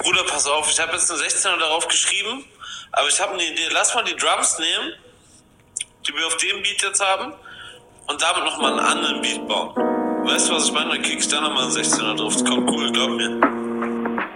Bruder, pass auf, ich habe jetzt eine 16er darauf geschrieben, aber ich habe eine Idee. Lass mal die Drums nehmen, die wir auf dem Beat jetzt haben, und damit nochmal einen anderen Beat bauen. Weißt du, was ich meine? Dann krieg ich da nochmal einen 16er drauf. Das kommt cool, glaub mir.